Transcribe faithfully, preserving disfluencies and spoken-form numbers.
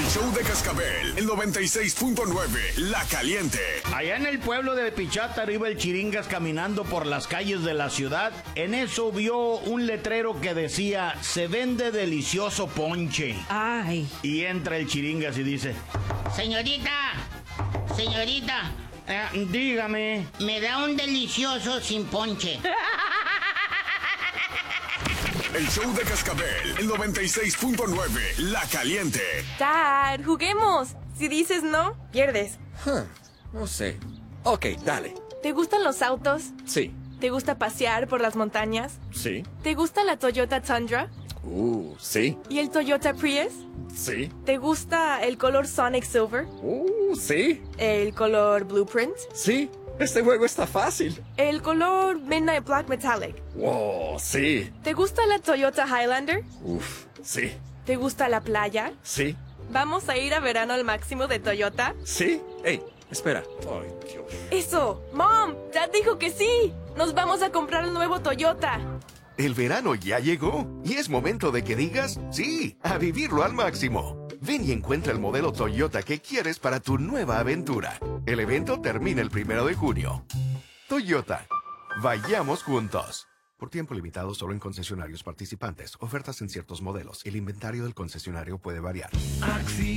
El show de Cascabel, el noventa y seis punto nueve, La Caliente. Allá en el pueblo de Pichata iba el Chiringas caminando por las calles de la ciudad. En eso vio un letrero que decía, se vende delicioso ponche. Ay. Y entra el Chiringas y dice, señorita, señorita, eh, dígame, me da un delicioso sin ponche. El show de Cascabel, el noventa y seis punto nueve, La Caliente. Dad, juguemos. Si dices no, pierdes. Huh, no sé. Ok, dale. ¿Te gustan los autos? Sí. ¿Te gusta pasear por las montañas? Sí. ¿Te gusta la Toyota Tundra? Uh, sí. ¿Y el Toyota Prius? Sí. ¿Te gusta el color Sonic Silver? Uh, sí. ¿El color Blueprint? Sí. Este juego está fácil. ¿El color Midnight Black Metallic? Wow, sí. ¿Te gusta la Toyota Highlander? Uf, sí. ¿Te gusta la playa? Sí. ¿Vamos a ir a verano al máximo de Toyota? Sí. Ey, espera. Ay, Dios. ¡Eso! ¡Mom! ¡Dad dijo que sí! ¡Nos vamos a comprar el nuevo Toyota! El verano ya llegó y es momento de que digas sí, a vivirlo al máximo. Ven y encuentra el modelo Toyota que quieres para tu nueva aventura. El evento termina el primero de junio. Toyota, vayamos juntos. Por tiempo limitado solo en concesionarios participantes. Ofertas en ciertos modelos. El inventario del concesionario puede variar.